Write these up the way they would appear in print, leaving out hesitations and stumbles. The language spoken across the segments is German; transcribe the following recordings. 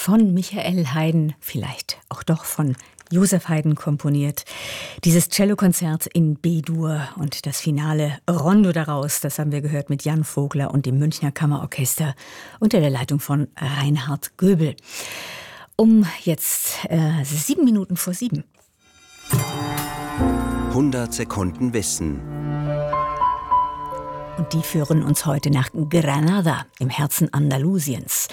von Michael Haydn, vielleicht auch doch von Joseph Haydn komponiert. Dieses Cellokonzert in B-Dur und das finale Rondo daraus, das haben wir gehört mit Jan Vogler und dem Münchner Kammerorchester unter der Leitung von Reinhard Göbel. Um jetzt 7 Minuten vor 7. 100 Sekunden Wissen. Und die führen uns heute nach Granada im Herzen Andalusiens.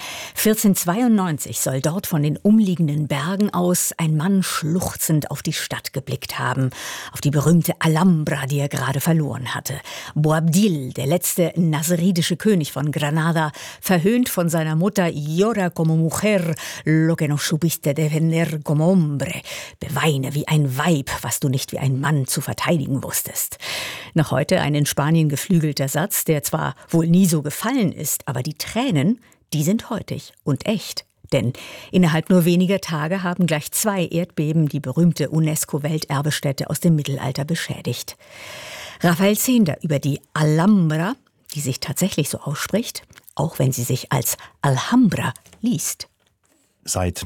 1492 soll dort von den umliegenden Bergen aus ein Mann schluchzend auf die Stadt geblickt haben, auf die berühmte Alhambra, die er gerade verloren hatte. Boabdil, der letzte nasseridische König von Granada, verhöhnt von seiner Mutter: Llora como mujer, lo que no supiste defender como hombre. Beweine wie ein Weib, was du nicht wie ein Mann zu verteidigen wusstest. Noch heute ein in Spanien geflügelter Satz, der zwar wohl nie so gefallen ist, aber die Tränen, die sind heutig und echt. Denn innerhalb nur weniger Tage haben gleich 2 Erdbeben die berühmte UNESCO-Welterbestätte aus dem Mittelalter beschädigt. Raphael Zehnder über die Alhambra, die sich tatsächlich so ausspricht, auch wenn sie sich als Alhambra liest. Seit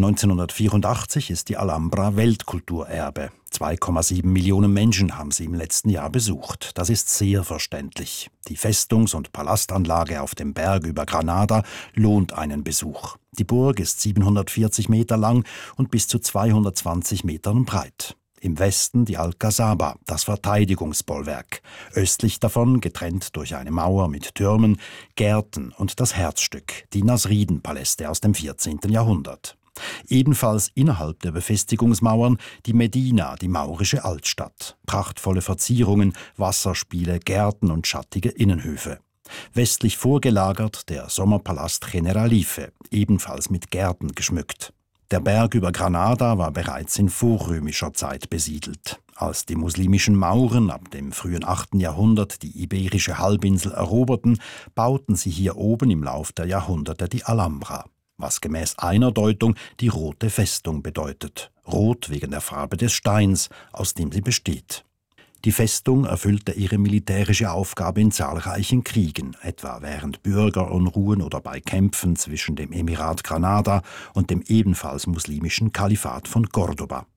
1984 ist die Alhambra Weltkulturerbe. 2,7 Millionen Menschen haben sie im letzten Jahr besucht. Das ist sehr verständlich. Die Festungs- und Palastanlage auf dem Berg über Granada lohnt einen Besuch. Die Burg ist 740 Meter lang und bis zu 220 Metern breit. Im Westen die Alcazaba, das Verteidigungsbollwerk. Östlich davon, getrennt durch eine Mauer mit Türmen, Gärten und das Herzstück, die Nasridenpaläste aus dem 14. Jahrhundert. Ebenfalls innerhalb der Befestigungsmauern die Medina, die maurische Altstadt. Prachtvolle Verzierungen, Wasserspiele, Gärten und schattige Innenhöfe. Westlich vorgelagert der Sommerpalast Generalife, ebenfalls mit Gärten geschmückt. Der Berg über Granada war bereits in vorrömischer Zeit besiedelt. Als die muslimischen Mauren ab dem frühen 8. Jahrhundert die iberische Halbinsel eroberten, bauten sie hier oben im Lauf der Jahrhunderte die Alhambra, was gemäß einer Deutung die Rote Festung bedeutet. Rot wegen der Farbe des Steins, aus dem sie besteht. Die Festung erfüllte ihre militärische Aufgabe in zahlreichen Kriegen, etwa während Bürgerunruhen oder bei Kämpfen zwischen dem Emirat Granada und dem ebenfalls muslimischen Kalifat von Cordoba.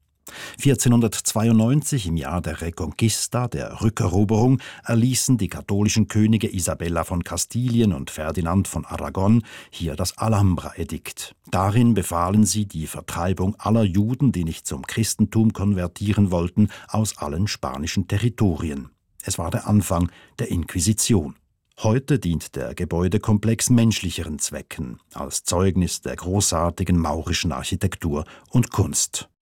1492, im Jahr der Reconquista, der Rückeroberung, erließen die katholischen Könige Isabella von Kastilien und Ferdinand von Aragon hier das Alhambra-Edikt. Darin befahlen sie die Vertreibung aller Juden, die nicht zum Christentum konvertieren wollten, aus allen spanischen Territorien. Es war der Anfang der Inquisition. Heute dient der Gebäudekomplex menschlicheren Zwecken, als Zeugnis der großartigen maurischen Architektur und Kunst.